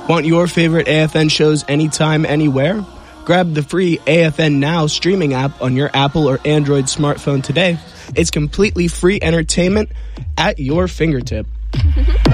Want your favorite AFN shows anytime, anywhere? Grab the free AFN Now streaming app on your Apple or Android smartphone today. It's completely free entertainment at your fingertip.